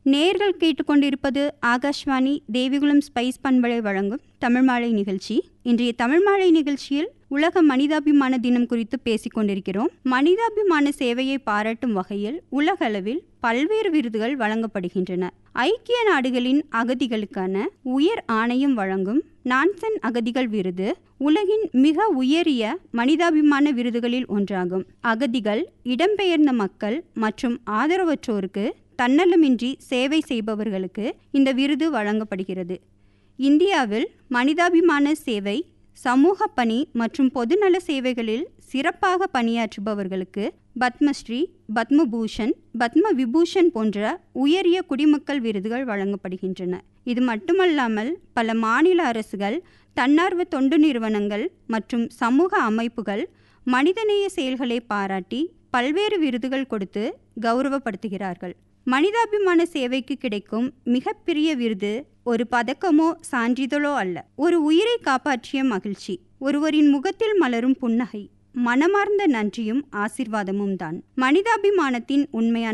நேர்கள் கேட்டுக்கொண்டிருப்பது ஆகாஷ்வாணி தேவிகுளம் ஸ்பைஸ் பண்பலை வழங்கும் தமிழ் மாலை நிகழ்ச்சி. இன்றைய தமிழ் மாலை நிகழ்ச்சியில் உலக மனிதாபிமான தினம் குறித்து பேசிக் கொண்டிருக்கிறோம். மனிதாபிமான சேவையை பாராட்டும் வகையில் உலக அளவில் பல்வேறு விருதுகள் வழங்கப்படுகின்றன. ஐக்கிய நாடுகளின் அகதிகளுக்கான உயர் ஆணையம் வழங்கும் நான்சன் அகதிகள் விருது உலகின் மிக உயரிய மனிதாபிமான விருதுகளில் ஒன்றாகும். அகதிகள், இடம்பெயர்ந்த மக்கள் மற்றும் ஆதரவற்றோருக்கு தன்னலமின்றி சேவை செய்பவர்களுக்கு இந்த விருது வழங்கப்படுகிறது. இந்தியாவில் மனிதாபிமான சேவை, சமூக பணி மற்றும் பொதுநல சேவைகளில் சிறப்பாக பணியாற்றுபவர்களுக்கு பத்மஸ்ரீ, பத்மபூஷன், பத்ம விபூஷன் போன்ற உயரிய குடிமக்கள் விருதுகள் வழங்கப்படுகின்றன. இது மட்டுமல்லாமல் பல மாநில அரசுகள், தன்னார்வ தொண்டு நிறுவனங்கள் மற்றும் சமூக அமைப்புகள் மனிதநேய செயல்களை பாராட்டி பல்வேறு விருதுகள் கொடுத்து கௌரவப்படுத்துகிறார்கள். மனிதாபிமான சேவைக்கு கிடைக்கும் மிகப்பெரிய விருது ஒரு பதக்கமோ சான்றிதழோ அல்ல, ஒரு உயிரை காப்பாற்றிய மகிழ்ச்சி, ஒருவரின் முகத்தில் மலரும் புன்னகை, மனமார்ந்த நன்றியும் ஆசீர்வாதமும் தான். மனிதாபிமானத்தின் உண்மையான